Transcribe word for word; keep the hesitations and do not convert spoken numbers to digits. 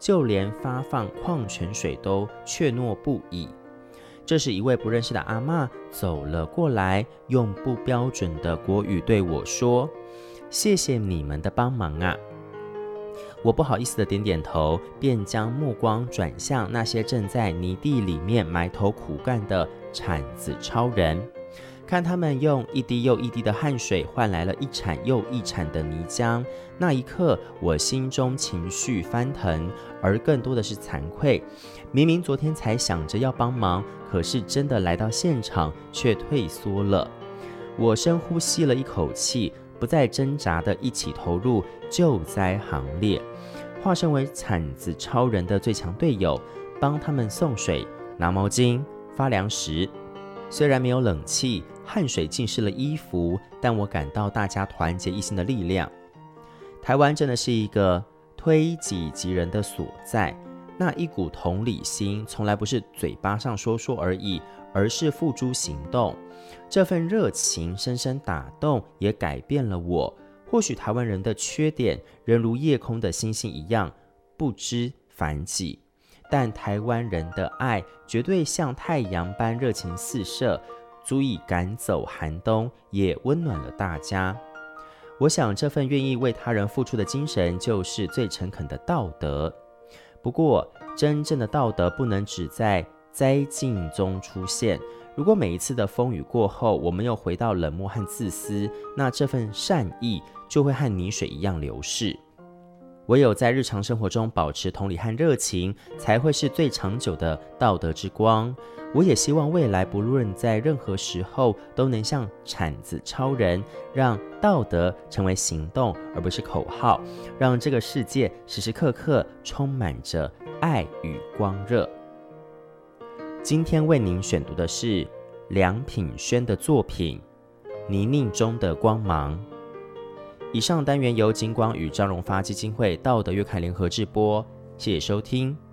就连发放矿泉水都怯懦不已。这时，一位不认识的阿嬷走了过来，用不标准的国语对我说：“谢谢你们的帮忙啊。”我不好意思的点点头，便将目光转向那些正在泥地里面埋头苦干的铲子超人，看他们用一滴又一滴的汗水换来了一铲又一铲的泥浆。那一刻，我心中情绪翻腾，而更多的是惭愧。明明昨天才想着要帮忙，可是真的来到现场却退缩了。我深呼吸了一口气，不再挣扎的一起投入救灾行列，化身为铲子超人的最强队友，帮他们送水、拿毛巾、发粮食。虽然没有冷气，汗水浸湿了衣服，但我感到大家团结一心的力量。台湾真的是一个推己及人的所在，那一股同理心从来不是嘴巴上说说而已，而是付诸行动。这份热情深深打动，也改变了我。或许台湾人的缺点仍如夜空的星星一样不知凡几，但台湾人的爱绝对像太阳般热情四射，足以赶走寒冬，也温暖了大家。我想这份愿意为他人付出的精神，就是最诚恳的道德。不过，真正的道德不能只在灾境中出现。如果每一次的风雨过后，我们又回到冷漠和自私，那这份善意就会和泥水一样流逝。唯有在日常生活中保持同理和热情，才会是最长久的道德之光。我也希望未来不论在任何时候，都能像铲子超人，让道德成为行动，而不是口号，让这个世界时时刻刻充满着爱与光热。今天为您选读的是梁品轩的作品《泥泞中的光芒》。以上单元由金光与张荣发基金会道德月刊联合制播，谢谢收听。